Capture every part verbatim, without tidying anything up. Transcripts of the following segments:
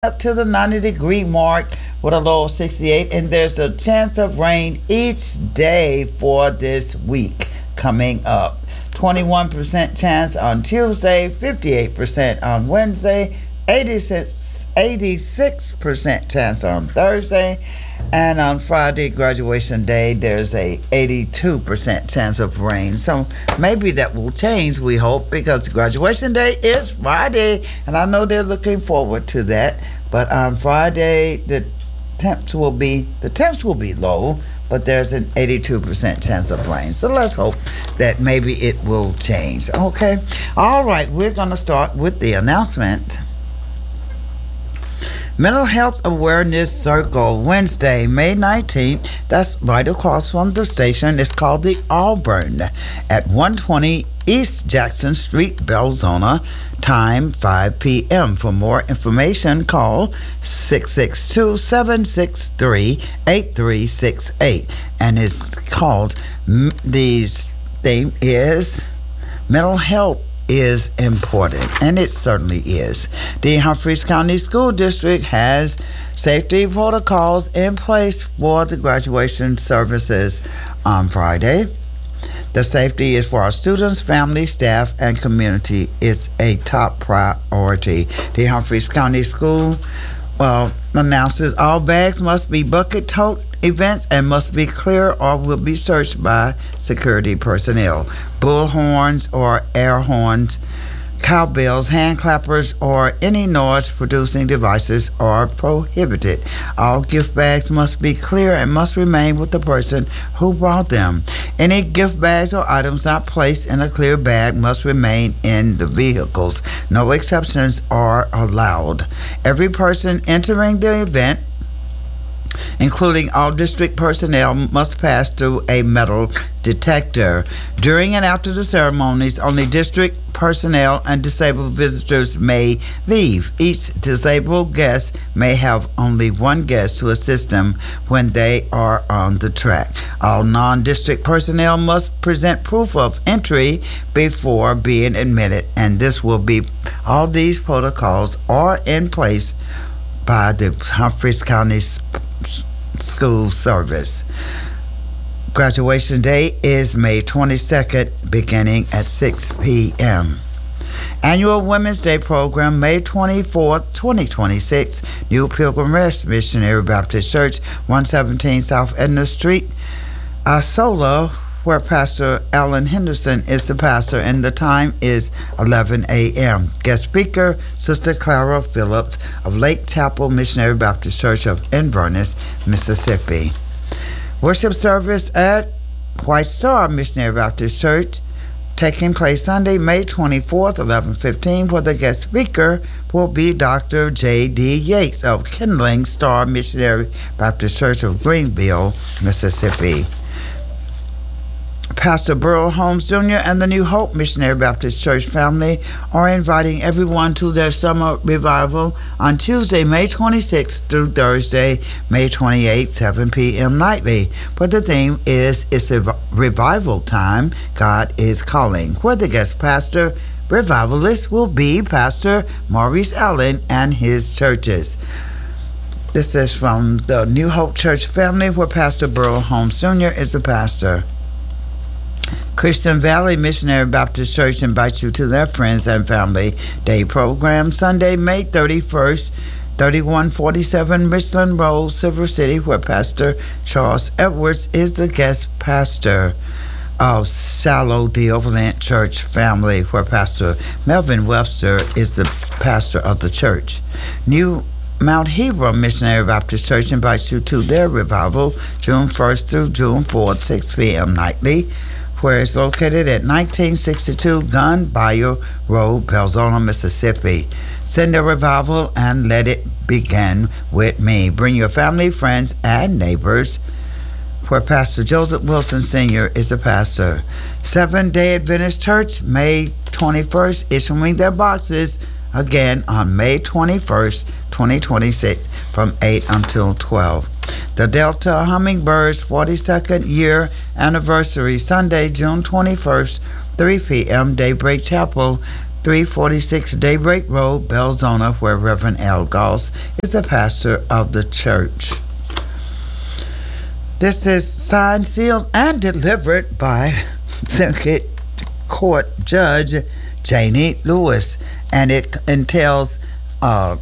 up to the ninety degree mark with a low of sixty-eight, and there's a chance of rain each day for this week coming up. twenty-one percent chance on Tuesday, fifty-eight percent on Wednesday, eighty-six, eighty-six percent chance on Thursday, and on Friday, graduation day, there's a eighty-two percent chance of rain. So maybe that will change, we hope, because graduation day is Friday, and I know they're looking forward to that. But on Friday, the temps will be the temps will be low, but there's an eighty-two percent chance of rain. So let's hope that maybe it will change. Okay. All right, we're going to start with the announcement. Mental Health Awareness Circle, Wednesday, May nineteenth. That's right across from the station. It's called the Auburn at one twenty East Jackson Street, Belzona. Time five p.m. For more information, call six six two, seven six three, eight three six eight. And it's called, the theme is Mental Health is Important, and it certainly is. The Humphreys County School District has safety protocols in place for the graduation services on Friday. The safety is for our students, family, staff, and community. It's a top priority. The Humphreys County School well, announces all bags must be bucket tote events and must be clear or will be searched by security personnel. Bullhorns or air horns, cowbells, hand clappers, or any noise-producing devices are prohibited. All gift bags must be clear and must remain with the person who brought them. Any gift bags or items not placed in a clear bag must remain in the vehicles. No exceptions are allowed. Every person entering the event, including all district personnel, must pass through a metal detector. During and after the ceremonies, only district personnel and disabled visitors may leave. Each disabled guest may have only one guest to assist them when they are on the track. All non-district personnel must present proof of entry before being admitted, and this will be, all these protocols are in place by the Humphreys County School Service. Graduation day is May twenty-second, beginning at six p.m. Annual Women's Day program, May twenty-fourth, twenty twenty-six. New Pilgrim Rest Missionary Baptist Church, one seventeen South Edna Street, Asola, where Pastor Alan Henderson is the pastor, and the time is eleven a.m. Guest speaker, Sister Clara Phillips of Lake Chapel Missionary Baptist Church of Inverness, Mississippi. Worship service at White Star Missionary Baptist Church taking place Sunday, May twenty-fourth, eleven fifteen, where the guest speaker will be Doctor J D. Yates of Kindling Star Missionary Baptist Church of Greenville, Mississippi. Pastor Burl Holmes Junior and the New Hope Missionary Baptist Church family are inviting everyone to their summer revival on Tuesday, May twenty-sixth through Thursday, May twenty-eighth, seven p.m. nightly. But the theme is, it's a revival time, God is calling, where the guest pastor revivalist will be Pastor Maurice Allen and his churches. This is from the New Hope Church family, where Pastor Burl Holmes Junior is a pastor. Christian Valley Missionary Baptist Church invites you to their Friends and Family Day program Sunday, May thirty-first, thirty-one forty-seven Richland Road, Silver City, where Pastor Charles Edwards is the guest pastor of Shallow Deovalent Church family, where Pastor Melvin Webster is the pastor of the church. New Mount Hebron Missionary Baptist Church invites you to their revival June first through June fourth, six p.m. nightly, where it's located at nineteen sixty-two Gun Bayou Road, Belzona, Mississippi. Send a revival and let it begin with me. Bring your family, friends, and neighbors, where Pastor Joseph Wilson Senior is a pastor. Seventh-day Adventist Church, May twenty-first, issuing their boxes again on May twenty-first, twenty twenty-six, from eight until twelve. The Delta Hummingbirds forty-second year anniversary, Sunday, June twenty-first, three p.m., Daybreak Chapel, three forty-six Daybreak Road, Belzona, where Reverend Al Goss is the pastor of the church. This is signed, sealed, and delivered by Circuit Court Judge Janie Lewis, and it entails uh,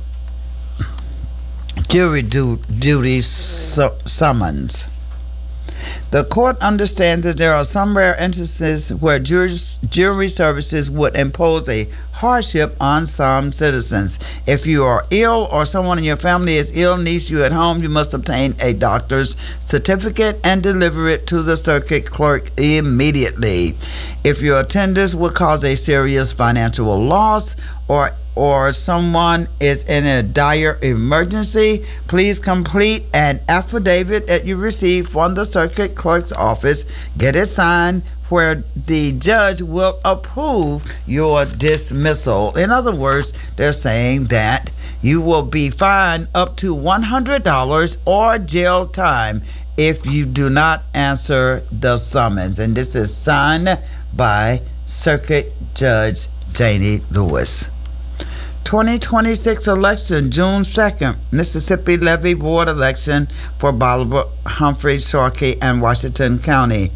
jury du- duty su- summons. The court understands that there are some rare instances where juris, jury services would impose a hardship on some citizens. If you are ill or someone in your family is ill, needs you at home, you must obtain a doctor's certificate and deliver it to the circuit clerk immediately. If your attendance would cause a serious financial loss or or someone is in a dire emergency, please complete an affidavit that you receive from the circuit clerk's office. Get it signed where the judge will approve your dismissal. In other words, they're saying that you will be fined up to one hundred dollars or jail time if you do not answer the summons. And this is signed by Circuit Judge Janie Lewis. twenty twenty-six election, June second, Mississippi Levy Board election for Bolivar, Humphrey, Sharkey, and Washington County.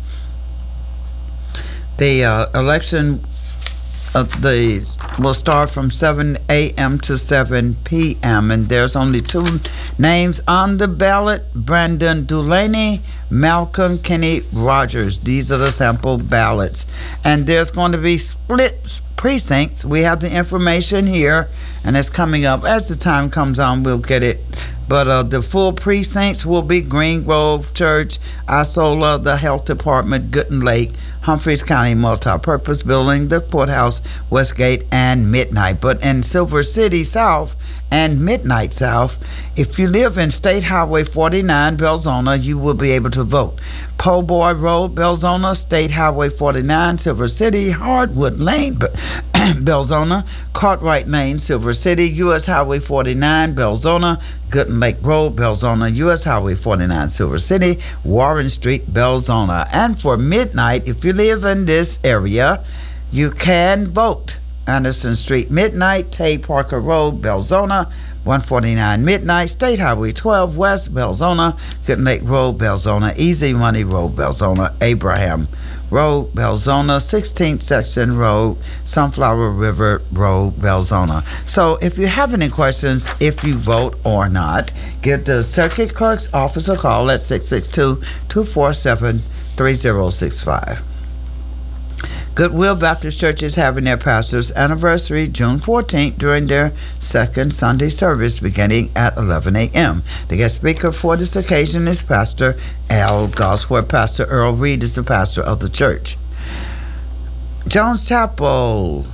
The uh, election uh, the will start from seven a.m. to seven p.m. and there's only two names on the ballot: Brandon Dulaney, Malcolm Kenny Rogers. These are the sample ballots, and there's going to be split precincts. We have the information here, and it's coming up as the time comes on. We'll get it, but uh, the full precincts will be Green Grove Church, Isola, the Health Department, Gooden Lake, Humphreys County Multi-Purpose Building, the Courthouse, Westgate, and Midnight. But in Silver City South and Midnight South, if you live in State Highway forty-nine, Belzona, you will be able to vote. Po Boy Road, Belzona, State Highway forty-nine, Silver City, Hardwood Lane, Belzona, Cartwright Lane, Silver City, U S Highway forty-nine, Belzona, Gooden Lake Road, Belzona, U S Highway forty-nine, Silver City, Warren Street, Belzona. And for Midnight, if you live in this area, you can vote. Anderson Street, Midnight, Tay Parker Road, Belzona, one forty-nine Midnight, State Highway twelve West, Belzona, Gooden Lake Road, Belzona, Easy Money Road, Belzona, Abraham Road, Belzona, sixteenth Section Road, Sunflower River Road, Belzona. So if you have any questions, if you vote or not, give the Circuit Clerk's office a call at six six two, two four seven, three zero six five. Goodwill Baptist Church is having their pastor's anniversary June fourteenth during their second Sunday service beginning at eleven a.m. The guest speaker for this occasion is Pastor Al Goss, where Pastor Earl Reed is the pastor of the church. Jones Chapel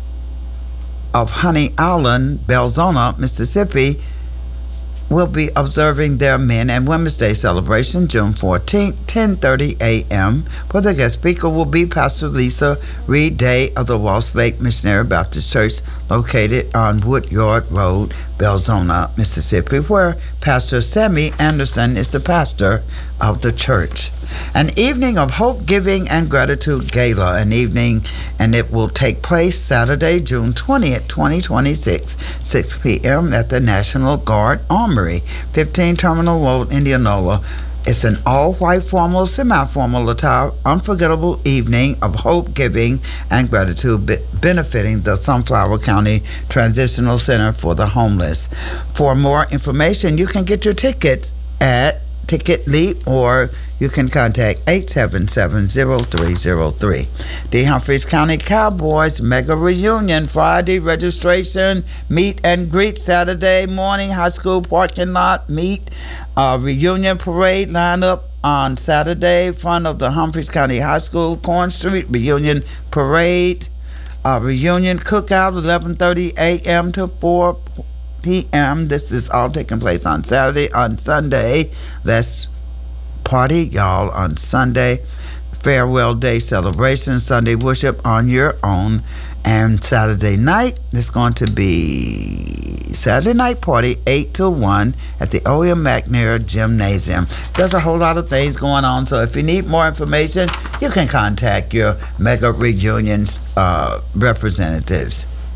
of Honey Island, Belzona, Mississippi, will be observing their Men and Women's Day celebration June fourteenth, ten thirty a.m. For the guest speaker will be Pastor Lisa Reed Day of the Walls Lake Missionary Baptist Church, located on Woodyard Road, Belzona, Mississippi, where Pastor Sammy Anderson is the pastor of the church. An evening of hope, giving, and gratitude gala, an evening, and it will take place Saturday, June twentieth, twenty twenty-six, six p.m. at the National Guard Armory, fifteen Terminal Road, Indianola. It's an all-white formal, semi-formal attire, unforgettable evening of hope, giving, and gratitude be- benefiting the Sunflower County Transitional Center for the Homeless. For more information, you can get your tickets at Ticket Leap, or you can contact eight seven seven, zero three zero three. The Humphreys County Cowboys Mega Reunion, Friday registration, meet and greet Saturday morning, high school parking lot meet, uh, reunion parade lineup on Saturday, front of the Humphreys County High School, Corn Street, reunion parade, uh, reunion cookout, eleven thirty a.m. to four p.m. This is all taking place on Saturday. On Sunday, let's party, y'all, on Sunday. Farewell Day celebration, Sunday worship on your own. And Saturday night, it's going to be Saturday night party, eight to one at the O M McNair Gymnasium. There's a whole lot of things going on, so if you need more information, you can contact your Mega Reunions uh, representatives.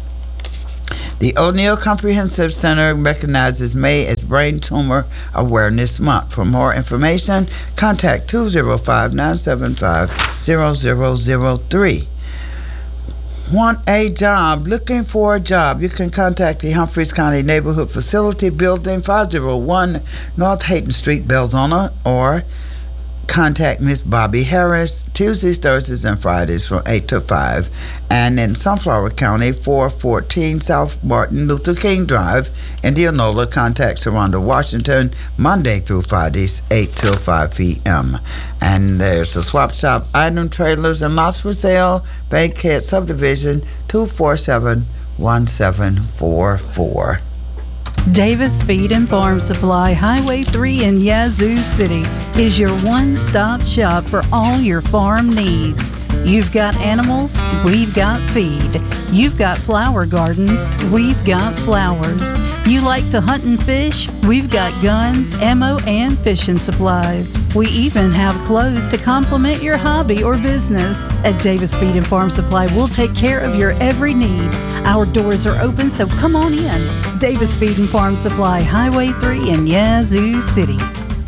The O'Neill Comprehensive Center recognizes May as Brain Tumor Awareness Month. For more information, contact two oh five, nine seven five, zero zero zero three. Want a job? Looking for a job? You can contact the Humphreys County Neighborhood Facility Building, five oh one North Hayden Street, Belzona, or contact Miss Bobby Harris Tuesdays, Thursdays, and Fridays from eight to five. And in Sunflower County, four fourteen South Martin Luther King Drive, Indianola, contact Sharonda Washington Monday through Fridays, eight till five p.m. And there's a swap shop, item trailers, and lots for sale, Bankhead Subdivision, two four seven, one seven four four. Davis Feed and Farm Supply, Highway three in Yazoo City, is your one-stop shop for all your farm needs. You've got animals, we've got feed. You've got flower gardens, we've got flowers. You like to hunt and fish? We've got guns, ammo, and fishing supplies. We even have clothes to complement your hobby or business. At Davis Feed and Farm Supply, we'll take care of your every need. Our doors are open, so come on in. Davis Feed and Farm Supply, Highway three in Yazoo City.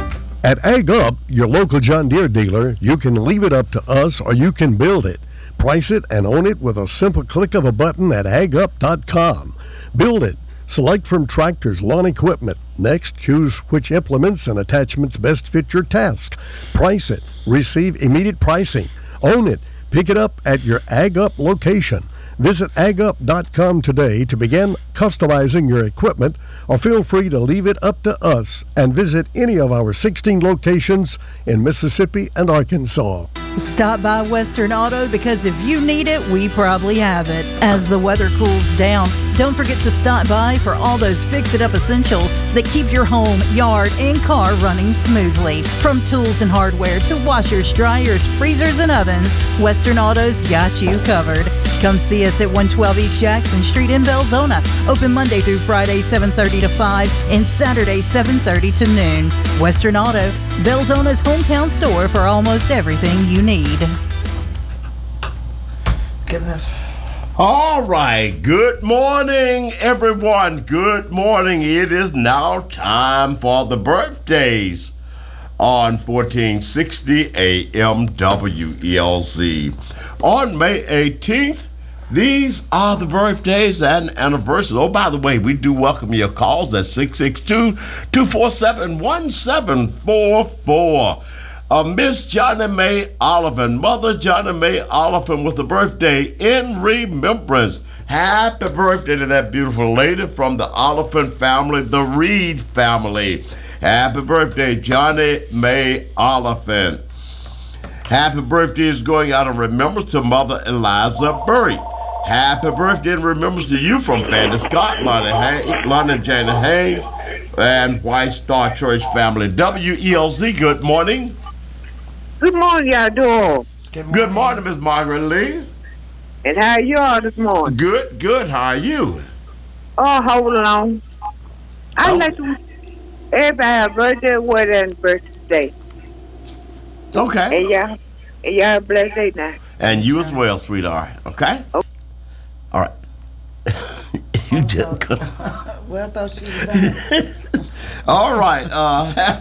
At Ag Up, your local John Deere dealer, you can leave it up to us or you can build it. Price it and own it with a simple click of a button at ag up dot com. Build it. Select from tractors, lawn equipment. Next, choose which implements and attachments best fit your task. Price it. Receive immediate pricing. Own it. Pick it up at your Ag Up location. Visit ag up dot com today to begin customizing your equipment, or feel free to leave it up to us and visit any of our sixteen locations in Mississippi and Arkansas. Stop by Western Auto, because if you need it, we probably have it. As the weather cools down, don't forget to stop by for all those fix-it-up essentials that keep your home, yard, and car running smoothly. From tools and hardware to washers, dryers, freezers, and ovens, Western Auto's got you covered. Come see us at one twelve East Jackson Street in Belzona. Open Monday through Friday, seven thirty to five, and Saturday, seven thirty to noon. Western Auto, Belzona's hometown store for almost everything you need. Give it. All right. Good morning, everyone. Good morning. It is now time for the birthdays on fourteen sixty A M W E L Z. On May eighteenth, these are the birthdays and anniversaries. Oh, by the way, we do welcome your calls at six six two, two four seven, one seven four four. Uh, Miss Johnny Mae Oliphant, Mother Johnny Mae Oliphant with a birthday in remembrance. Happy birthday to that beautiful lady from the Oliphant family, the Reed family. Happy birthday, Johnny Mae Oliphant. Happy birthday is going out in remembrance to Mother Eliza Burry. Happy birthday in remembrance to you from Fanny Scott, Lonnie, Hay- Lonnie Jana Hayes, and White Star Church family. W E L Z, good morning. Good morning, y'all doing? Good morning, good morning Miss Margaret Lee. And how are y'all this morning? Good, good. How are you? Oh, hold on. I'd Oh. like to everybody have a birthday, wedding, and birthday. Okay. And y'all, and y'all have a blessed day now. And you as well, sweetheart. Okay? Okay. All right. You just could. Well, I thought she was done. All right. Uh,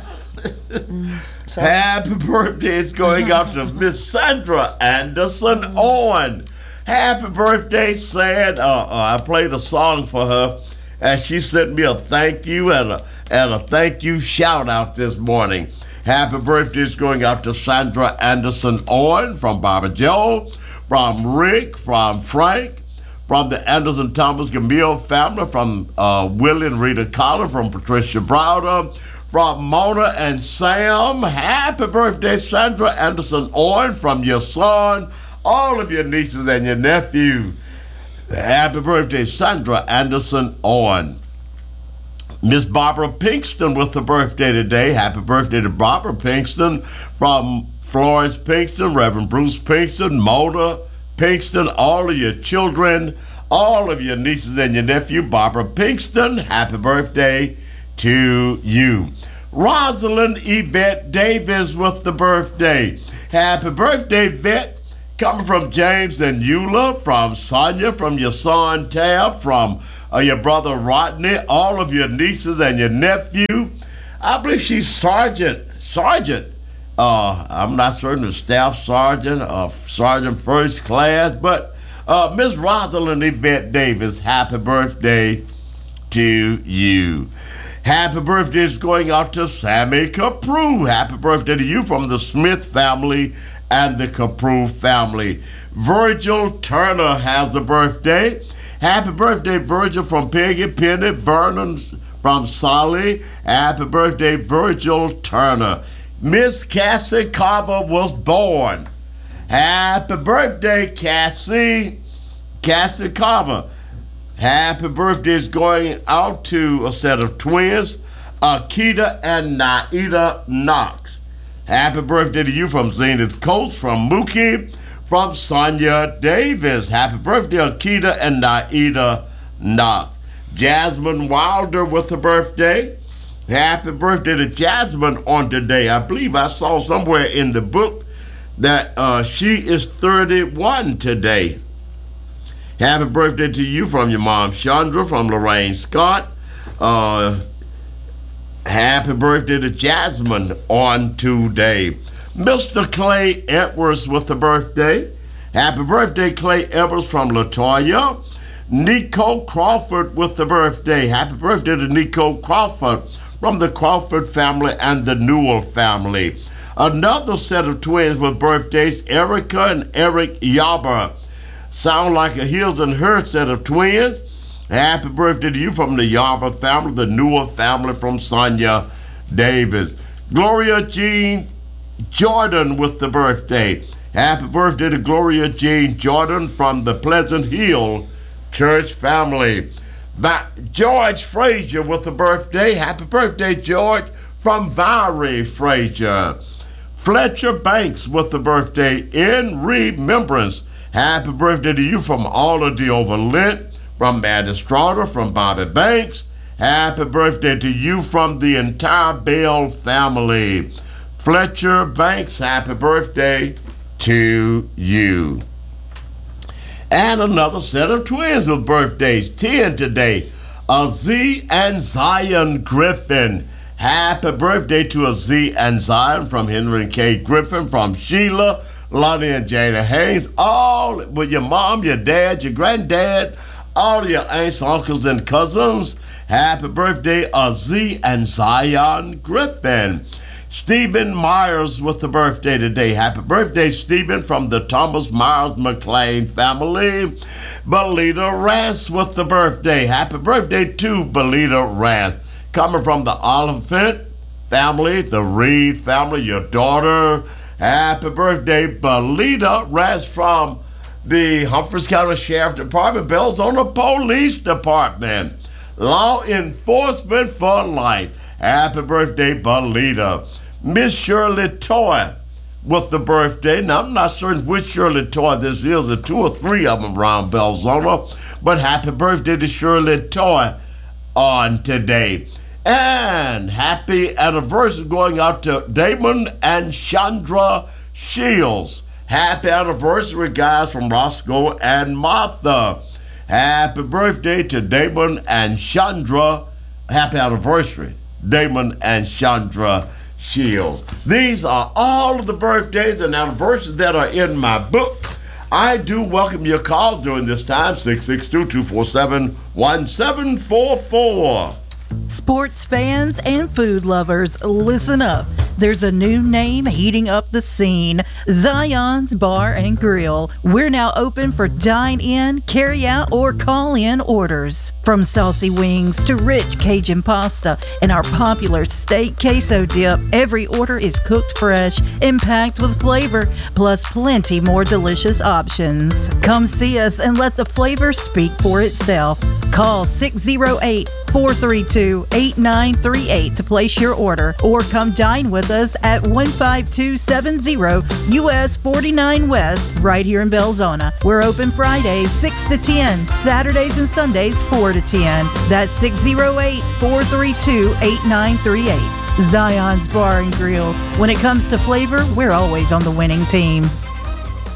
So- happy birthday is going out to Miss Sandra Anderson Owen. Happy birthday, Sand. Uh, uh, I played a song for her, and she sent me a thank you and a, and a thank you shout out this morning. Happy birthday is going out to Sandra Anderson Owen from Barbara Joe, from Rick, from Frank, from the Anderson Thomas Gamille family, from uh, Willie and Rita Collar, from Patricia Browder, from Mona and Sam. Happy birthday, Sandra Anderson Owen, from your son, all of your nieces and your nephew. Happy birthday, Sandra Anderson Owen. Miss Barbara Pinkston with the birthday today. Happy birthday to Barbara Pinkston from Florence Pinkston, Reverend Bruce Pinkston, Mona Pinkston, all of your children, all of your nieces and your nephew. Barbara Pinkston, happy birthday to you. Rosalind Yvette Davis with the birthday. Happy birthday, Yvette. Coming from James and Eula, from Sonia, from your son Tab, from uh, your brother Rodney, all of your nieces and your nephew. I believe she's sergeant, sergeant. Uh, I'm not certain of staff sergeant or sergeant first class, but uh, Miss Rosalind Yvette Davis, happy birthday to you. Happy birthday is going out to Sammy Caprew. Happy birthday to you from the Smith family and the Caprew family. Virgil Turner has a birthday. Happy birthday, Virgil, from Peggy, Penny, Vernon, from Solly. Happy birthday, Virgil Turner. Miss Cassie Carver was born. Happy birthday, Cassie. Cassie Carver. Happy birthday is going out to a set of twins, Akita and Naida Knox. Happy birthday to you from Zenith Coates, from Mookie, from Sonia Davis. Happy birthday, Akita and Naida Knox. Jasmine Wilder with a birthday. Happy birthday to Jasmine on today. I believe I saw somewhere in the book that uh, she is thirty-one today. Happy birthday to you from your mom, Chandra, from Lorraine Scott. Uh, happy birthday to Jasmine on today. Mister Clay Edwards with the birthday. Happy birthday, Clay Edwards from Latoya. Nico Crawford with the birthday. Happy birthday to Nico Crawford from the Crawford family and the Newell family. Another set of twins with birthdays, Erica and Eric Yaba. Sound like a his and her set of twins. Happy birthday to you from the Yaba family, the Newell family from Sonia Davis. Gloria Jean Jordan with the birthday. Happy birthday to Gloria Jean Jordan from the Pleasant Hill Church family. Va- George Frazier with the birthday. Happy birthday, George, from Valerie Frazier. Fletcher Banks with the birthday in remembrance. Happy birthday to you from Alda de Overlint, from Maddie Straughter, from Bobby Banks. Happy birthday to you from the entire Bell family. Fletcher Banks, happy birthday to you. And another set of twins with birthdays, ten today. Azee and Zion Griffin. Happy birthday to Azee and Zion from Henry and Kay Griffin, from Sheila, Lonnie and Jada Haynes, all with your mom, your dad, your granddad, all your aunts, uncles, and cousins. Happy birthday, Azee and Zion Griffin. Stephen Myers with the birthday today. Happy birthday, Stephen, from the Thomas Myers McLean family. Belita Rance with the birthday. Happy birthday to Belita Rance. Coming from the Oliphant family, the Reed family, your daughter. Happy birthday, Belita Rance, from the Humphreys County Sheriff Department, Belzona Police Department. Law enforcement for life. Happy birthday, Belita. Miss Shirley Toy with the birthday. Now, I'm not certain which Shirley Toy this is. There are two or three of them around Belzona. But happy birthday to Shirley Toy on today. And happy anniversary going out to Damon and Chandra Shields. Happy anniversary, guys, from Roscoe and Martha. Happy birthday to Damon and Chandra. Happy anniversary, Damon and Chandra Shields. These are all of the birthdays and anniversaries that are in my book. I do welcome your call during this time, six six two, two four seven, one seven four four. Sports fans and food lovers, listen up. There's a new name heating up the scene, Zion's Bar and Grill. We're now open for dine-in, carry-out, or call-in orders. From saucy wings to rich Cajun pasta and our popular steak queso dip, every order is cooked fresh and packed with flavor, plus plenty more delicious options. Come see us and let the flavor speak for itself. Call six oh eight, four three two, eight nine three eight to place your order, or come dine with us at one five two seven zero U S forty-nine West, right here in Belzona. We're open Fridays six to ten, Saturdays and Sundays four to ten. That's six oh eight, four three two, eight nine three eight. Zion's Bar and Grill. When it comes to flavor, we're always on the winning team.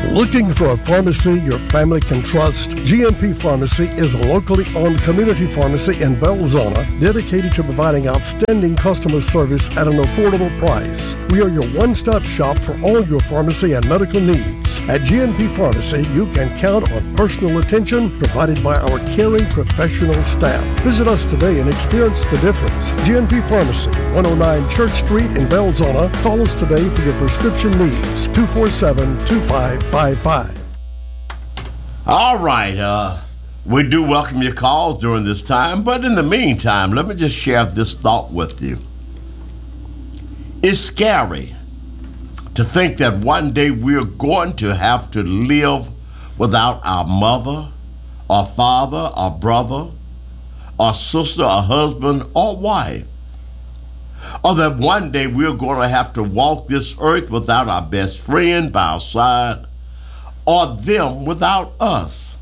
Looking for a pharmacy your family can trust? G M P Pharmacy is a locally owned community pharmacy in Belzona dedicated to providing outstanding customer service at an affordable price. We are your one-stop shop for all your pharmacy and medical needs. At G M P Pharmacy, you can count on personal attention provided by our caring professional staff. Visit us today and experience the difference. G M P Pharmacy, one oh nine Church Street in Belzona. Call us today for your prescription needs. two four seven, two five five five. All right, uh, we do welcome your calls during this time, but in the meantime, let me just share this thought with you. It's scary to think that one day we're going to have to live without our mother, or father, or brother, or sister, or husband, or wife. Or that one day we're going to have to walk this earth without our best friend by our side, or them without us.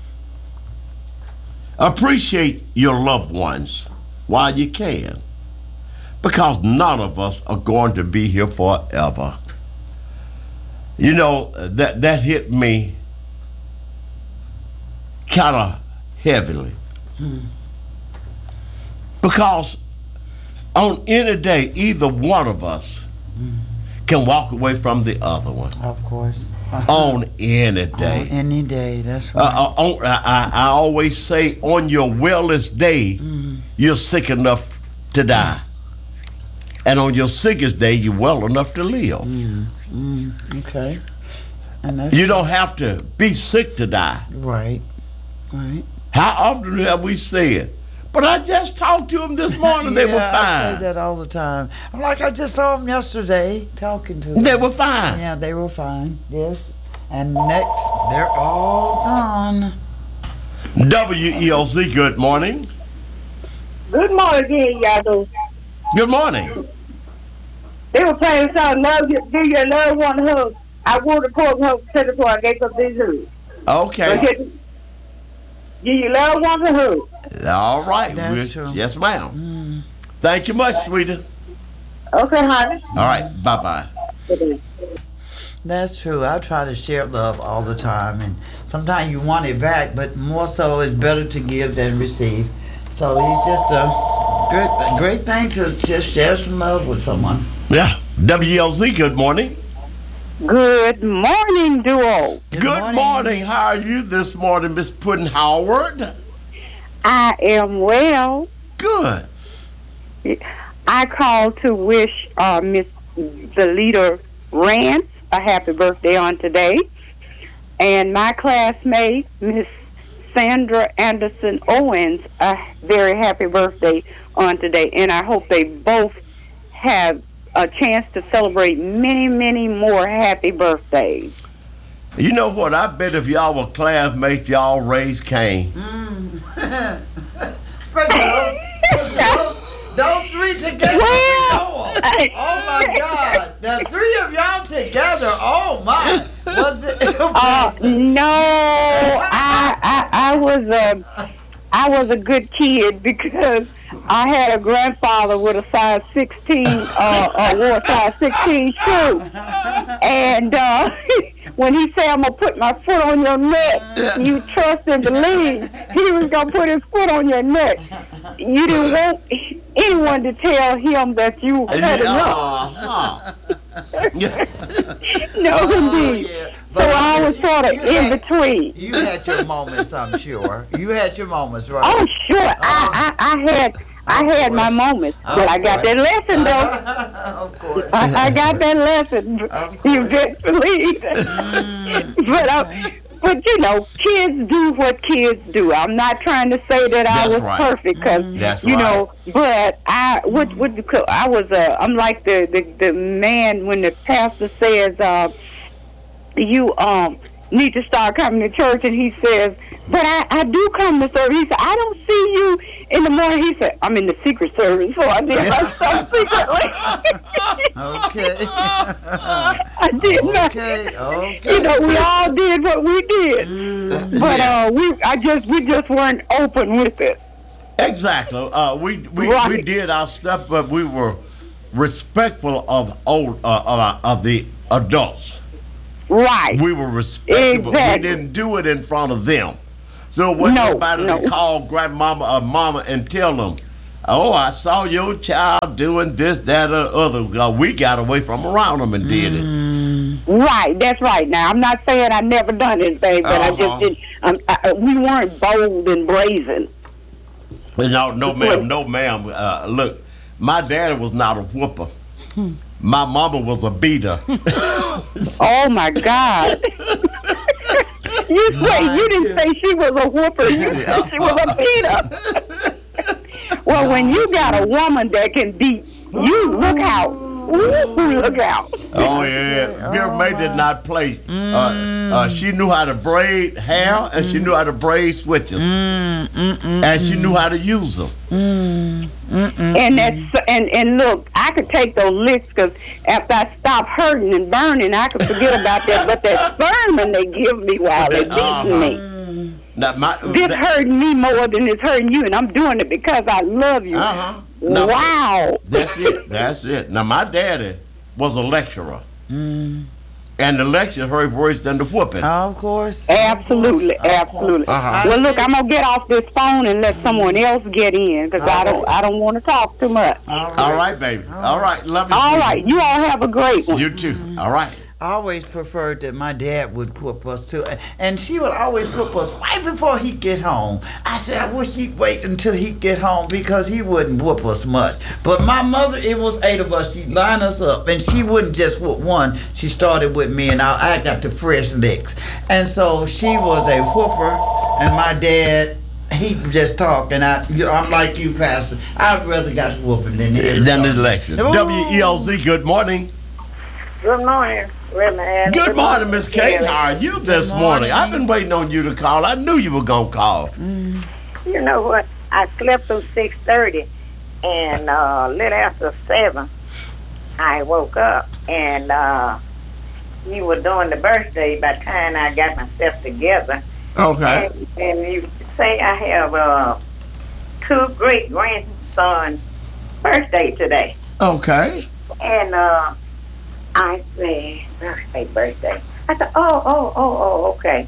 Appreciate your loved ones while you can, because none of us are going to be here forever. You know, that, that hit me kind of heavily. Hmm. Because on any day, either one of us mm. can walk away from the other one. Of course. On any day. On any day, that's right. Uh, uh, on, I, I always say, on your wellest day, mm. you're sick enough to die. And on your sickest day, you're well enough to live. Mm. Mm. Okay. And that's you don't have to be sick to die. Right. Right. How often have we said, but I just talked to them this morning, they yeah, were fine. I say that all the time. I'm like, I just saw them yesterday talking to them. They were fine. Yeah, they were fine, yes. And next, they're all gone. W E L Z, good morning. Good morning again, y'all. Good morning. They were playing a song, love you, do your loved one a hug. I wore the court hug to the I gave up this hug. Okay. Give your loved one a hug. All right. That's true. Yes, ma'am. Mm. Thank you much, sweetie. Okay, honey. All right. Bye-bye. That's true. I try to share love all the time, and sometimes you want it back, but more so it's better to give than receive. So it's just a great, great thing to just share some love with someone. Yeah. W E L Z, good morning. Good morning, duo. Good, good morning. morning. How are you this morning, Miss Puddin Howard? I am well. Good. I called to wish uh, Miss the leader Rance a happy birthday on today, and my classmate Miss Sandra Anderson Owens a very happy birthday on today, and I hope they both have a chance to celebrate many, many more happy birthdays. You know what? I bet if y'all were classmates, y'all raised Cain. Mm. Especially those, those, those three together. Well, oh my God. The three of y'all together. Oh my. Was it? Uh, no, I, I, I was a, I was a good kid because I had a grandfather with a size sixteen, uh, uh wore a size sixteen shoe, and uh, when he said, "I'm gonna put my foot on your neck," you trust and believe he was gonna put his foot on your neck. You didn't want anyone to tell him that you had enough. Uh-huh. No, oh, indeed. Yeah. So I was sort of in had, between. You had your moments, I'm sure. You had your moments, right? Oh, sure. Oh. I, I, I had I had my moments, of but I got course. that lesson, though. Of course. I, I got that lesson. Of You course. best believe it. Mm. But, uh, but, you know, kids do what kids do. I'm not trying to say that I That's was right. perfect, because, That's you right. know, but I what, what, I was, uh, I'm like the, the, the man when the pastor says, uh, you um need to start coming to church, and he says, but I, I do come to service. He said, I don't see you in the morning. He said, I'm in the secret service, so I did my stuff secretly. Okay. I did not. Okay, okay. You know, we all did what we did, Mm. but uh, we I just we just weren't open with it. Exactly. Uh, we we, Right. we did our stuff, but we were respectful of old uh, of, our- of the adults. Right. We were respectable. Exactly. We didn't do it in front of them. So when No, nobody no. to call grandmama or mama and tell them, oh, I saw your child doing this, that, or other. Uh, we got away from around them and did it. Right, that's right. Now, I'm not saying I never done anything, but I Uh-huh. just didn't. Um, I, we weren't bold and brazen. No, no, ma'am, no, ma'am. Uh, look, my daddy was not a whooper. My mama was a beater. Oh my God! You say you didn't say she was a whooper. You said she was a beater. Well, when you got a woman that can beat, you look out. Ooh, look out. Oh yeah, Vera Mae did not play. Uh, uh, she knew how to braid hair, and she knew how to braid switches, and she knew how to use them. And that's and and look, I could take those licks because after I stop hurting and burning, I could forget about that. But that sermon they give me while they're beating Uh-huh. me, Now, my, this that- hurting me more than it's hurting you, and I'm doing it because I love you. Uh-huh. No, Wow. That's it. That's it. Now, my daddy was a lecturer, and the lecture heard worse than the whooping. Of course. Absolutely, Of course. absolutely. Uh-huh. Well, look, I'm gonna get off this phone and let someone else get in because I don't, I don't want to talk too much. All right, baby. All right, love you. All sweetie. right, you all have a great one. You too. All right. I always preferred that my dad would whoop us too, and she would always whoop us right before he get home. I said, I wish he'd wait until he get home because he wouldn't whoop us much. But my mother, it was eight of us. She'd line us up, and she wouldn't just whoop one. She started with me, and I, I got the fresh licks. And so she was a whooper, and my dad, he just talk, and I, you- I'm like you, Pastor. I'd rather got whooping than the Then the election. Ooh. W E L Z. Good morning. Good morning, Reverend. Good morning, Miss Kate. How are you this morning? I've been waiting on you to call. I knew you were gonna call. You know what? I slept through six thirty, and uh, a little after seven, I woke up, and uh, you were doing the birthday. By the time I got myself together, Okay. and, and you say I have uh, two great grandsons' birthday today, Okay. and uh, I say birthday, birthday. I said, oh, oh, oh, oh, okay.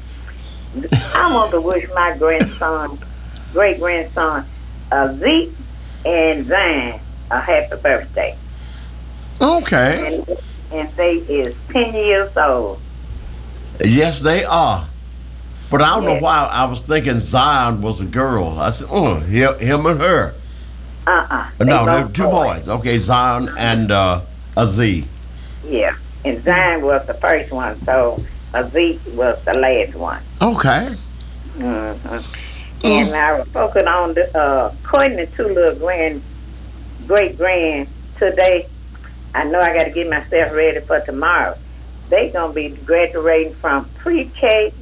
I want to wish my grandson, great grandson, uh, Zeke and Zion a happy birthday. Okay. And, and they is ten years old. Yes, they are. But I don't know Yeah. why I was thinking Zion was a girl. I said, oh, him, him and her. Uh-uh. They No, they're both two boys. Okay, Zion and uh, Aziz. Yeah. And Zion was the first one, so uh, Zeke was the last one. Okay. hmm And I was focused on the, uh, courting the two little grand, great grand today. I know I got to get myself ready for tomorrow. They gonna be graduating from pre-K.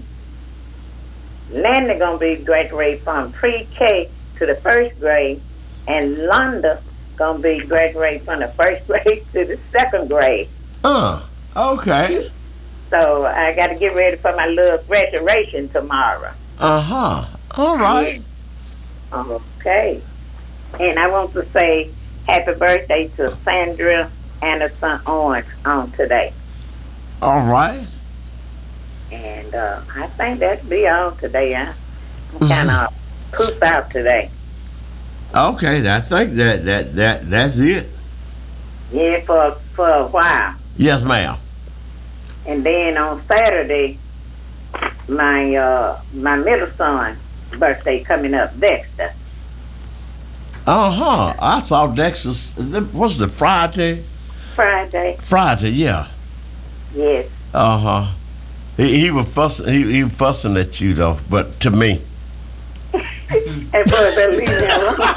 Landon gonna be graduating from pre-K to the first grade, and Londa gonna be graduating from the first grade to the second grade. Uh, okay. So I got to get ready for my little graduation tomorrow. Uh-huh. All right. Okay. And I want to say happy birthday to Sandra Anderson Owens on today. All right. And uh, I think that'll be all today. Huh? I'm kind of pooped out today. Okay, I think that, that, that that's it. Yeah, for, for a while. Yes, ma'am. And then on Saturday, my uh, my middle son's birthday coming up, Dexter. Uh-huh. I saw Dexter's, what's the Friday? Friday. Friday, yeah. Yes. Uh-huh. He, he was fussing, he, he was fussing at you, though, but to me. And for the leave me alone.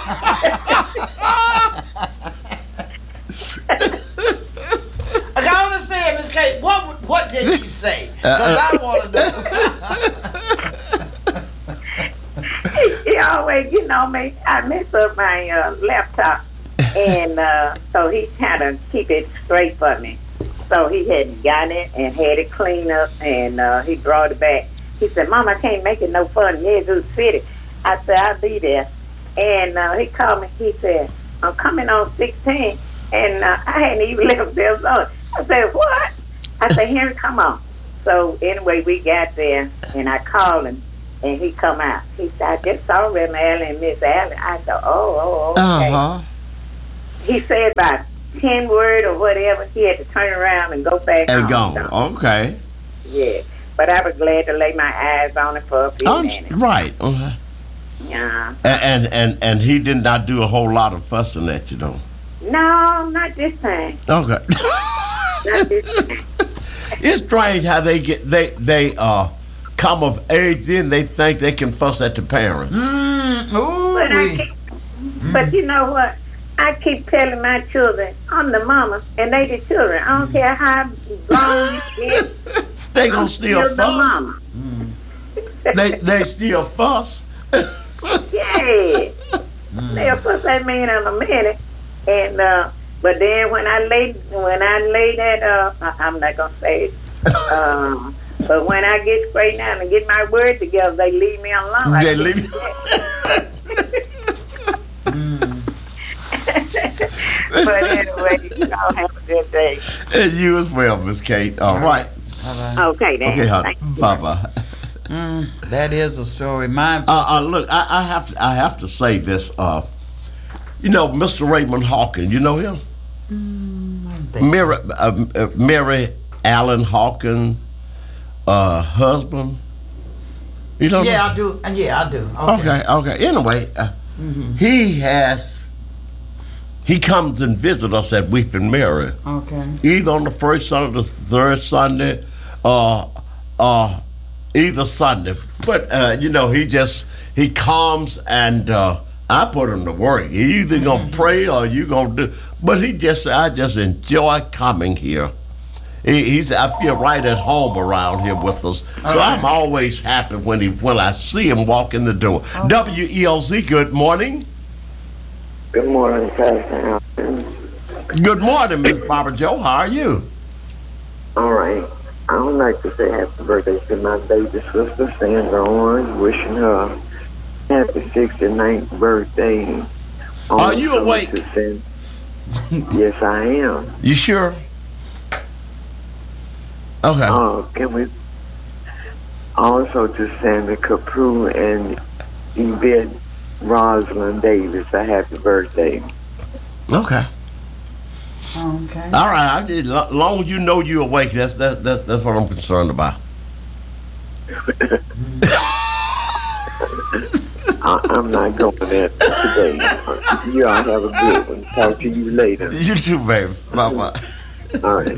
I want to say, Miss Kate, what what did you say? Because I want to know. He always, you know, me. I mess up my uh, laptop, and uh, so he kind of keep it straight for me. So he had got it and had it cleaned up, and uh, he brought it back. He said, "Mom, I can't make it no fun in Jesus City." I said, "I'll be there." And uh, he called me. He said, "I'm coming on sixteen," and uh, I hadn't even left there. So I said, "What?" I said, "Henry, come on." so anyway, we got there, and I called him, and he come out. He said, I just saw Reverend Allen and Miss Allen. I said, oh, oh, okay. Uh-huh. He said about ten word or whatever. He had to turn around and go back And home. gone. So, Okay. yeah. But I was glad to lay my eyes on it for a few Um, minutes. right. Uh-huh. Yeah. And, and and and he did not do a whole lot of fussing at you, though. No, not this time. Okay. Not this time. It's strange how they get they they uh come of age, then they think they can fuss at the parents. Mm, ooh, But, I wee. keep, but you know what? I keep telling my children, I'm the mama, and they the children. I don't care how grown you get. They gonna I'm still still the fuss. mama. They they still fuss. Yeah. They'll fuss at me in a minute. And uh, but then when I lay when I lay that uh, I, I'm not gonna say it. Um, but when I get straightened out and get my word together, they leave me alone. I They can't leave do you. that. But anyway, y'all have a good day. And you as well, Miss Kate. All right. Okay, then. Okay, honey. Thank you. Bye bye. Mm, that is a story. Mine. Uh, uh, look, I, I have to, I have to say this. Uh, you know, Mister Raymond Hawkins. You know him? Mary, uh, uh, Mary Allen Hawkins, uh, husband. You don't yeah, know? I do. Yeah, I do. Okay, okay. Anyway, uh, he has. He comes and visits us at Weeping Mary, Okay. either on the first Sunday, the third Sunday, uh, uh, either Sunday. But uh, you know, he just he comes and uh, I put him to work. He either gonna pray or you gonna do. But he just I just enjoy coming here. He, he's I feel right at home around here with us. So I'm always happy when he when I see him walk in the door. W E L Z. Good morning. Good morning, Pastor Allen. Good morning, Miss Barbara Joe. How are you? All right. I would like to say happy birthday to my baby sister, Sandra Orange, wishing her a happy sixty-ninth birthday. Are you Also awake? to San- yes, I am. You sure? Okay. Uh, can we also to Sammy Caprue and Yvette Rosalind Davis a happy birthday. Okay. Okay. All right. I did. As long as you know you're awake, that's that's that's, that's what I'm concerned about. I, I'm not going there today. You all have a good one. Talk to you later. You too, baby. Bye bye. All right.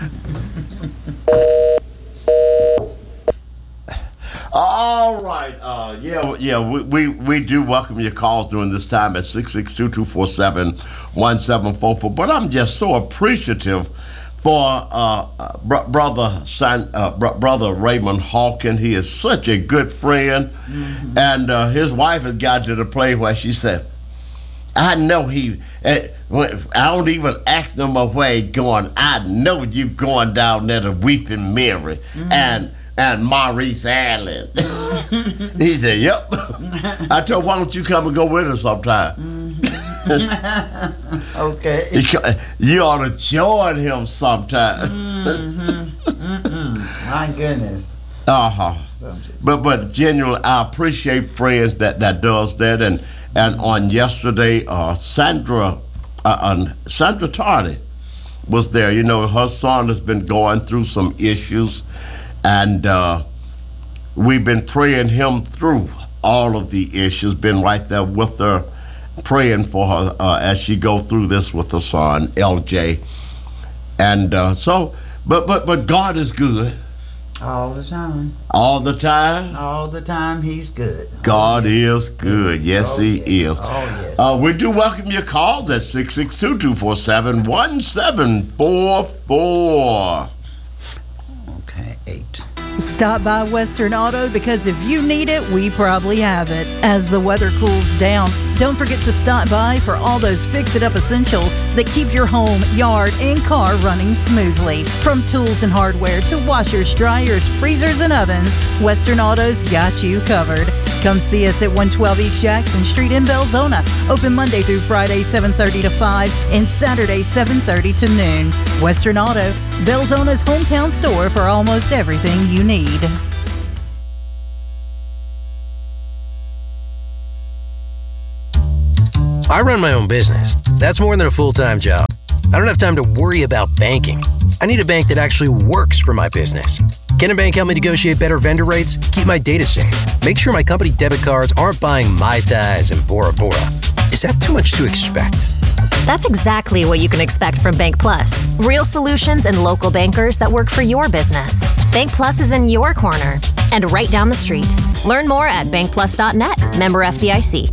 All right. Uh, yeah, yeah. We, we we do welcome your calls during this time at six six two, two four seven, one seven four four. But I'm just so appreciative for uh, uh, br- brother San, uh, br- brother Raymond Hawkins. He is such a good friend, mm-hmm. and uh, his wife has got to the place where she said, "I know he. Uh, I don't even ask him where he going. I know you going down there to Weeping Mary mm-hmm. and." And Maurice Allen. He said, yep. I told him, why don't you come and go with us sometime? Mm-hmm. Okay. You, you ought to join him sometime. Mm-hmm. My goodness. Uh-huh. But but genuinely, I appreciate friends that, that does that. And and on yesterday, uh, Sandra, uh, uh, Sandra Tardy was there. You know, her son has been going through some issues. And uh, we've been praying him through all of the issues, been right there with her, praying for her uh, as she go through this with her son, L J. And uh, so, but but but God is good. All the time. All the time? All the time, he's good. God oh, yes. is good. Yes, oh, he yes. is. Oh, yes. Uh, we do welcome your calls at six six two, two four seven, one seven four four. Okay, eight. Stop by Western Auto because if you need it, we probably have it. As the weather cools down, Don't forget to stop by for all those fix-it-up essentials that keep your home, yard, and car running smoothly. From tools and hardware to washers, dryers, freezers, and ovens, Western Auto's got you covered. Come see us at one twelve East Jackson Street in Belzona. Open Monday through Friday, seven thirty to five, and Saturday, seven thirty to noon. Western Auto, Belzona's hometown store for almost everything you need. I run my own business. That's more than a full-time job. I don't have time to worry about banking. I need a bank that actually works for my business. Can a bank help me negotiate better vendor rates, keep my data safe, make sure my company debit cards aren't buying Mai Tais and Bora Bora? Is that too much to expect? That's exactly what you can expect from Bank Plus. Real solutions and local bankers that work for your business. Bank Plus is in your corner and right down the street. Learn more at bank plus dot net. Member F D I C.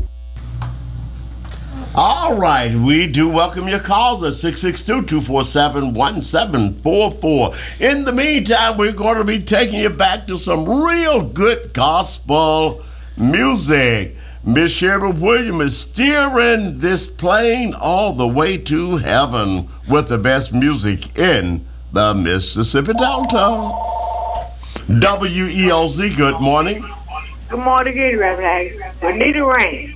All right, we do welcome your calls at six six two, two four seven, one seven four four. In the meantime, we're going to be taking you back to some real good gospel music. Miss Sherry Williams is steering this plane all the way to heaven with the best music in the Mississippi Delta. W E L Z, good morning. Good morning again, Reverend. We need a rain.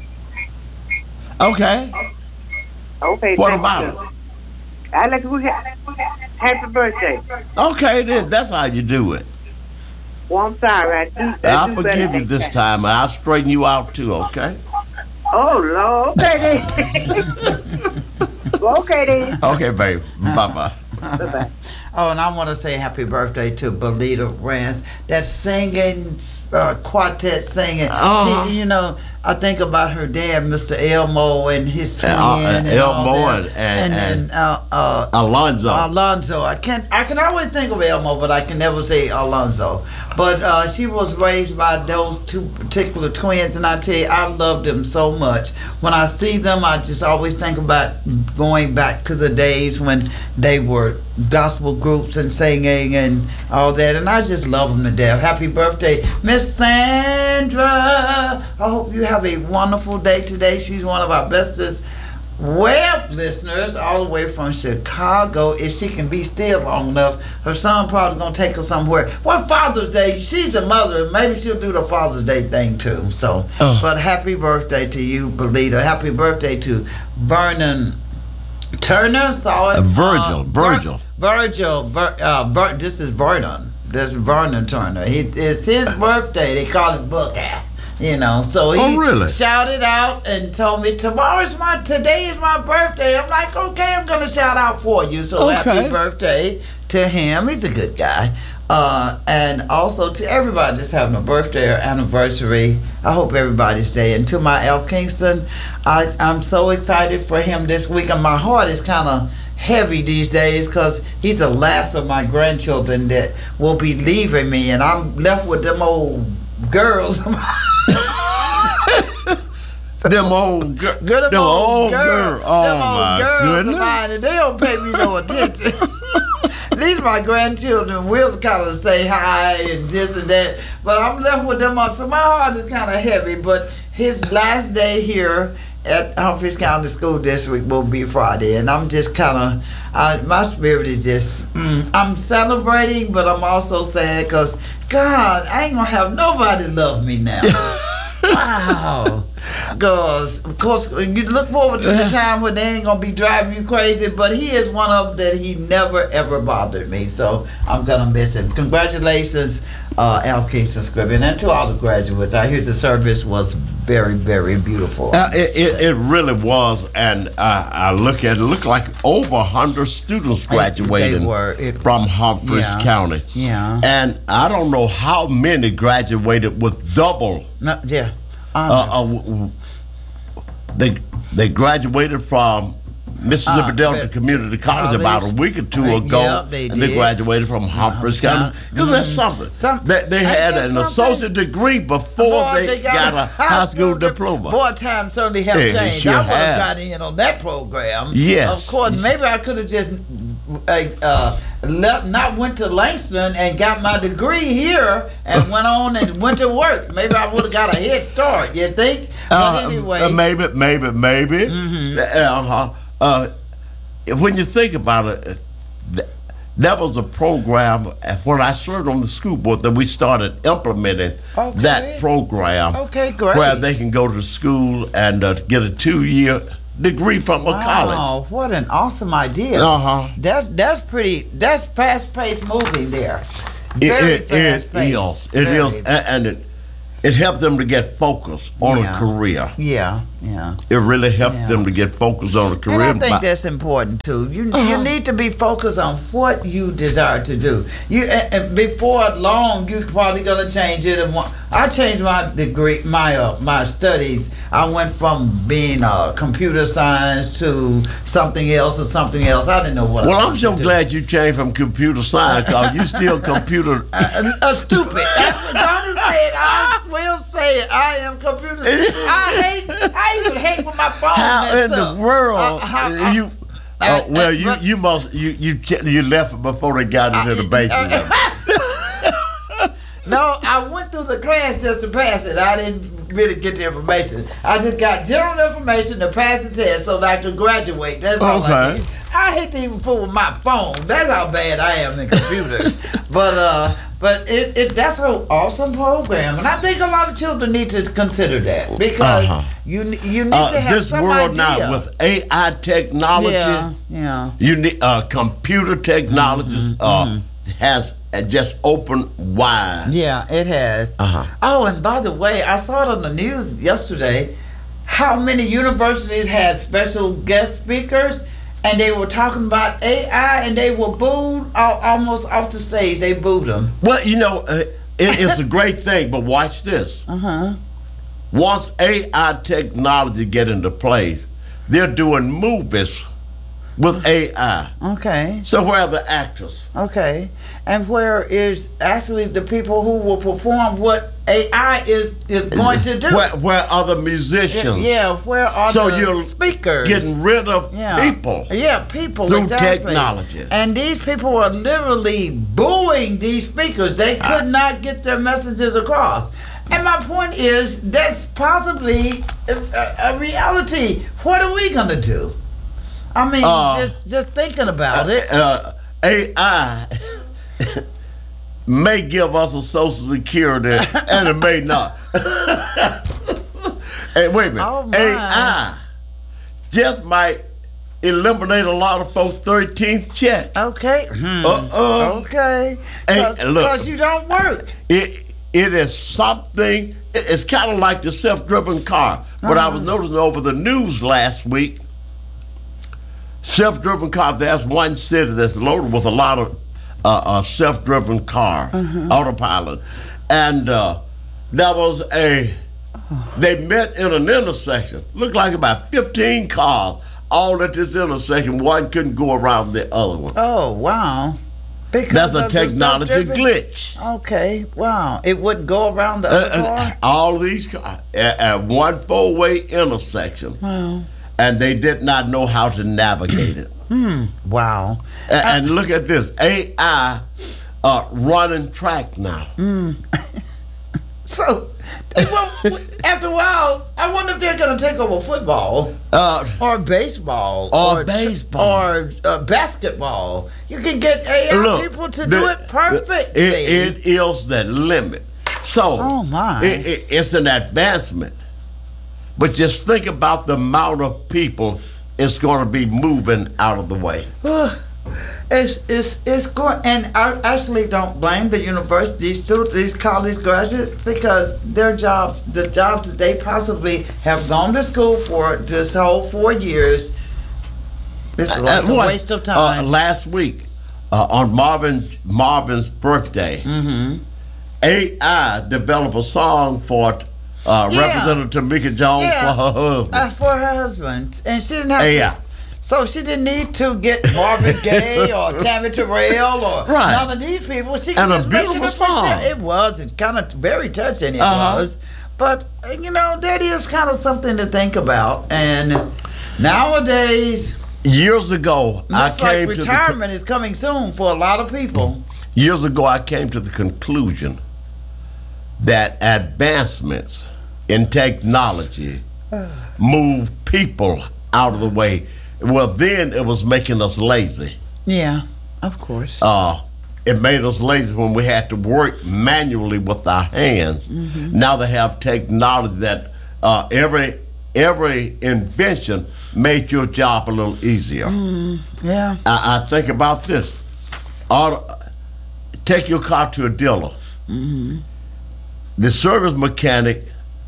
Okay. Okay. What about it? I'd like to wish you happy birthday. Okay, then that's how you do it. Well, I'm sorry. I do, I I'll do forgive you this time, and I'll straighten you out too, okay? Oh, Lord. Okay, then. Okay, then. Okay, babe. Bye-bye. Bye-bye. Oh, and I want to say happy birthday to Belita Rance. That singing, uh, quartet singing. Uh-huh. She, you know, I think about her dad, Mister Elmo, and his twin. Uh, uh, and Elmo all that. and- and- and, and uh, uh, Alonzo. Alonzo. I can I can always think of Elmo, but I can never say Alonzo. But uh, she was raised by those two particular twins, and I tell you, I love them so much. When I see them, I just always think about going back to the days when they were gospel groups and singing and all that, and I just love them to death. Happy birthday, Miss Sandra. I hope you have a wonderful day today. She's one of our bestest web listeners all the way from Chicago. If she can be still long enough, her son probably gonna take her somewhere. What Father's Day? She's a mother. Maybe she'll do the Father's Day thing too. So, Oh. but happy birthday to you, Belita. Happy birthday to Vernon Turner. Saw it. Uh, Virgil, Uh, Virgil. Vir- Virgil. Vir- uh, Vir- this is Vernon. This is Vernon Turner. He, it's his birthday. They call it Booker. You know, so he Oh, really? shouted out and told me tomorrow's my today is my birthday. I'm like, okay, I'm gonna shout out for you. So Okay. happy birthday to him. He's a good guy. Uh, and also to everybody that's having a birthday or anniversary. I hope everybody's day. And to my Al Kingston, I, I'm so excited for him this week. And my heart is kind of heavy these days because he's the last of my grandchildren that will be leaving me, and I'm left with them old girls. Them old girls. Good Them old girl, girls. Oh, them old my girls of goodness. mine, and they don't pay me no attention. These my grandchildren. We'll kind of say hi and this and that, but I'm left with them on. So my heart is kind of heavy. But his last day here at Humphreys County School District will be Friday, and I'm just kind of, uh, my spirit is just, mm, I'm celebrating, but I'm also sad because God, I ain't gonna have nobody love me now. Wow. Because, of course, you look forward to the time when they ain't going to be driving you crazy, but he is one of them that he never, ever bothered me. So I'm going to miss him. Congratulations, uh, Al Kingston Scribbin, and to all the graduates. I hear the service was very, very beautiful. Uh, it, it, it really was, and uh, I look at it, looked like over one hundred students graduated They were. It- from Humphreys Yeah. County. Yeah. And I don't know how many graduated with double. No, yeah. Um, Uh, uh, w- w- they they graduated from Mississippi Uh, Delta but- Community College College. about a week or two Uh, ago, yeah, they and they did. graduated from Humphreys Humphreys County. County. Isn't that Mhm. something? Some- they they ain't had that an something? associate degree before Boy, they, got, a high school diploma. Boy, time certainly have Yeah, it changed. sure I would have have. got in on that program. Yes. Of course, maybe I could have just uh, left, not went to Langston and got my degree here and went on and went to work. Maybe I would have got a head start. You think? But Uh, anyway, uh, maybe, maybe, maybe. Mhm. Uh-huh. Uh, when you think about it, th- that was a program when I served on the school board that we started implementing Okay. that program. Okay, great. Where they can go to school and uh, get a two-year degree from a college. Oh, what an awesome idea! Uh-huh. That's that's pretty. That's fast-paced moving there. It, Very it, it fast-paced. is. It Very. is, a- and it it helped them to get focused on Yeah. a career. Yeah, yeah. It really helped Yeah. them to get focused on a career. And I think But- that's important too. You Uh-huh. you need to be focused on what you desire to do. You and, and before long, you're probably gonna change it. And want, I changed my degree, my uh, my studies. I went from being uh, computer science to something else or something else. I didn't know what. Well, I I'm wanted so to do. glad you changed from computer science because you still computer. Uh, uh, stupid. That's what Donna said. I will say it. I am computer. I hate. I even hate when my phone. How mess in the up. world Uh, how- uh, you? uh, Oh, well, uh, you but- you must you you ch- you left it before they got into the basement. of it. No, I went through the class just to pass it. I didn't really get the information. I just got general information to pass the test so that I could graduate. That's all I Okay. did. I hate to even fool with my phone. That's how bad I am in computers. but uh, but it, it that's an awesome program, and I think a lot of children need to consider that because Uh-huh. you you need Uh, to have this some world idea. now with A I technology, yeah, yeah. you need uh, computer technology uh, has uh, just opened wide. Yeah, it has. Uh-huh. Oh, and by the way, I saw it on the news yesterday how many universities had special guest speakers, and they were talking about A I, and they were booed al- almost off the stage. They booed them. Well, you know, uh, it, it's a great thing, but watch this. Uh huh. Once A I technology get into place, they're doing movies with A I. Okay. So where are the actors? Okay. And where is actually the people who will perform what A I is is going to do? Where, where are the musicians? Yeah. Where are So the you're speakers? getting rid of Yeah. people. Yeah, people through exactly. technology. And these people are literally booing these speakers. They could not get their messages across. And my point is, that's possibly a, a, a reality. What are we gonna do? I mean, Uh, just just thinking about it. Uh, A I may give us a social security and it may not. Hey, wait a minute. Oh, my. A I just might eliminate a lot of folks' thirteenth check. Okay. Hmm. Uh-uh. Okay. Hey, Because look. you don't work. It it is something. it- It's kind of like the self-driven car. But I was noticing over the news last week, self-driven cars. There's one city that's loaded with a lot of uh, uh, self-driven cars, autopilot, and uh, there was a. They met in an intersection. Looked like about fifteen cars all at this intersection. One couldn't go around the other one. Oh wow. Because That's a of the technology self-driven- glitch. Okay. Wow. It wouldn't go around the Uh, other uh, car. all these cars at, at one four-way intersection, Wow. and they did not know how to navigate it. Hmm. Wow. A- And, look at this, A I uh, running track now. Mm. So, well, after a while, I wonder if they're going to take over football Uh, or baseball Or baseball. or uh, basketball. You can get A I look, people to the- do it perfectly. It, it is the limit. So, Oh, my. It, it, it's an advancement. But just think about the amount of people it's going to be moving out of the way. It's it's it's going, and I actually don't blame the universities, too, these college graduates, because their jobs, the jobs that they possibly have gone to school for this whole four years, it's like a what? waste of Uh, time. last week, uh, on Marvin Marvin's birthday, Mm-hmm. A I developed a song for uh, Yeah. Representative Tamika Jones Yeah. for her husband. Uh, for her husband, and she didn't have A I. to, so she didn't need to get Marvin Gaye or Tammy Terrell or Right. none of these people. She And could a just make it beautiful up herself. song. It was. It's kind of very touching. It Uh-huh. was. But uh, you know, that is kind of something to think about. And nowadays, Years ago, I Looks like came to the co- retirement is coming soon for a lot of people. years ago I came to the conclusion that advancements in technology move people out of the way. Well, then it was making us lazy. Yeah, of course. Uh, it made us lazy when we had to work manually with our hands. Mm-hmm. Now they have technology that uh, every every invention made your job a little easier. Mm, yeah. I, I think about this. Auto, take your car to a dealer. Mm-hmm. The service mechanic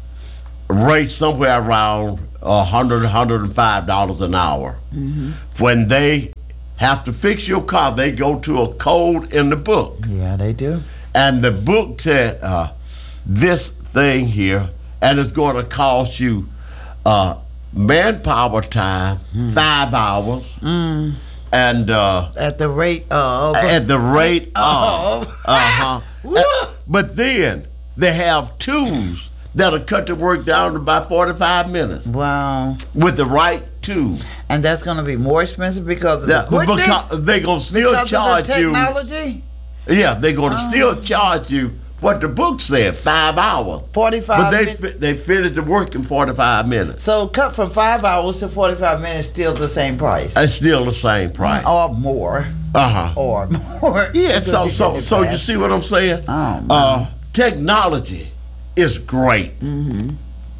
rates somewhere around one hundred dollars, one hundred five dollars an hour. Mm-hmm. When they have to fix your car, they go to a code in the book. Yeah, they do. And the book said uh, this thing here, and it's going to cost you uh, manpower time, mm. five hours, mm. and uh, at the rate of at the rate of, of. uh-huh. uh, but then they have tools that'll cut the work down to about forty-five minutes. Wow. With the right tool. And that's going to be more expensive because of that, the quickness? Because they're going to still because charge of the you. technology? Yeah, they're going to oh. still charge you what the book said, five hours. forty-five But they minutes. fi- they finished the work in forty-five minutes. So cut from five hours to forty-five minutes, still the same price. It's still the same price. Or more. Uh-huh. Or more. Yeah, so so so you see what I'm saying? Oh, uh, technology is great. Mm-hmm.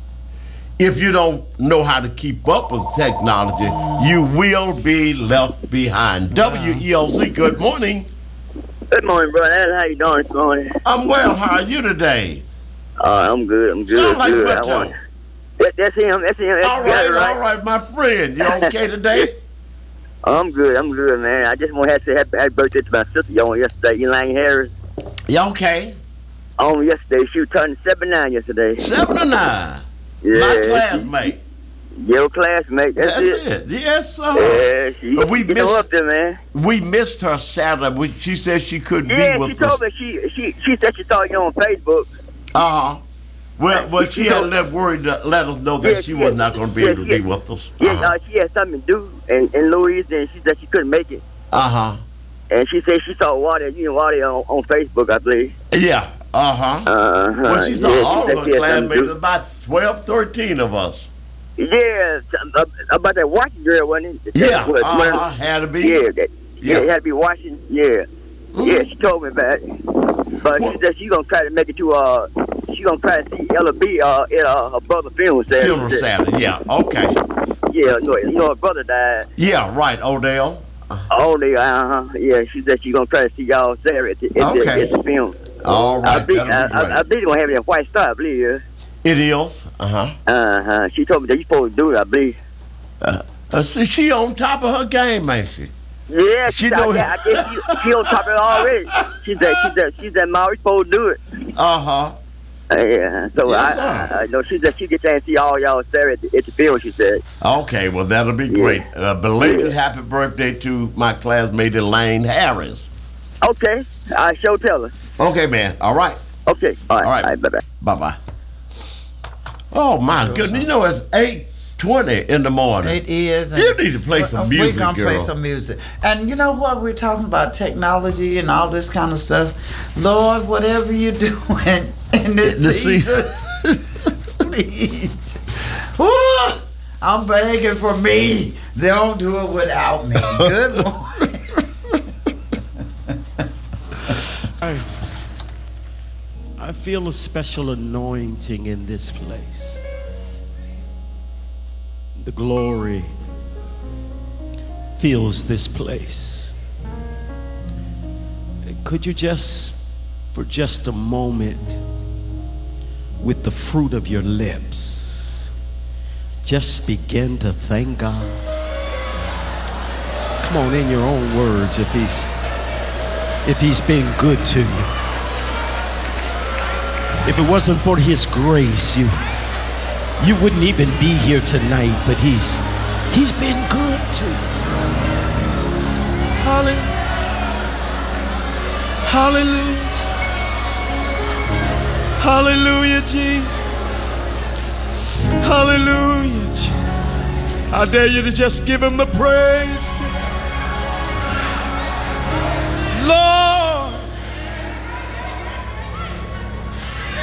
If you don't know how to keep up with technology, you will be left behind. Wow. W E O Z, good morning. Good morning, brother. How you doing this morning? I'm well. How are you today? Uh, I'm good. I'm good. Sound like good. what, I want, that, that's him. That's him. That's all right, right, all right, my friend. You okay today? I'm good. I'm good, man. I just want to say happy, happy birthday to my sister on yesterday, Elaine Harris. You okay? On yesterday, she was turning seventy-nine yesterday. seventy-nine? Yeah. My classmate. Your classmate. That's, That's it. it. Yes, sir. Yeah, she, But we she missed, up there, man. We missed her Saturday. We, she said she couldn't yeah, be with she told us. me she, she, she said she saw you on Facebook. Uh-huh. Well, well, she had let worried to let us know that yeah, she yeah, was not going to be yeah, able to yeah. be with us. Yeah, uh-huh. uh, she had something to do in, in Louise, and she said she couldn't make it. Uh-huh. And she said she saw Wally, you know, Wally on, on Facebook, I believe. Yeah. Uh-huh. Uh-huh. Well, she saw yeah, all she of said her she had something to classmates, do. about twelve, thirteen of us. Yeah, about that Washington girl, wasn't it? Yeah, was, uh-huh. Had to be. Yeah, that, yeah, Yeah. it had to be Washington. Yeah, Mm-hmm. yeah, she told me about it. But Well, she said she gonna try to make it to uh, she gonna try to see Ella B uh at uh, her brother's funeral Saturday. funeral Saturday. Yeah. Okay. Yeah, no, you know her brother died. Yeah. Right. Odell. Oh, they uh huh. Yeah, she said she gonna try to see y'all Saturday at the, at Okay. the, at the funeral. All right. I believe, I, That'll be great. I, I believe they gonna have it in White Star. I believe. Yeah. It is. Uh-huh. Uh huh. She told me that you supposed to do it. I believe. Uh, uh, see, she on top of her game, ain't she? Yeah, She she, know- I, guess- I guess she, she on top of it already. She said, she said, she said, Ma, we supposed to do it. Uh-huh. Uh, yeah, so Yes, I, I, sir. I know she said she get there and see all y'all Saturday at the, at the field. She said, Okay, well, that'll be great. Uh, belated happy birthday to my classmate Elaine Harris. okay, I sure tell her. Okay, man. All right. Okay, all right, All right. all right, bye bye. Bye-bye. Oh, my goodness. You know, it's eight twenty in the morning. It is. and You need to play some we- music, We're going to play girl. some music. And you know what? We're talking about technology and all this kind of stuff. Lord, whatever you're doing in this The season, please. Woo! I'm begging for me. Don't do it without me. Good morning. I, I feel a special anointing in this place. The glory fills this place. And could you just, for just a moment, with the fruit of your lips, just begin to thank God? Come on, in your own words, if he's if he's been good to you. If it wasn't for his grace, you you wouldn't even be here tonight, but he's he's been good to you. Hallelujah. Hallelujah. Hallelujah, Jesus. Hallelujah, Jesus. I dare you to just give him the praise today.